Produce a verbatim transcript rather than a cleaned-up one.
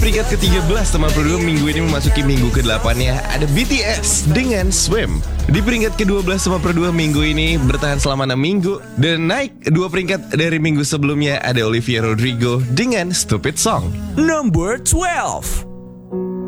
peringkat ke tiga belas Teman Pro dua minggu ini memasuki minggu ke delapan ya. Ada B T S dengan Swim. Di peringkat ke dua belas Teman Pro dua minggu ini bertahan selama enam minggu. Dan naik dua peringkat dari minggu sebelumnya ada Olivia Rodrigo dengan Stupid Song. Number twelve.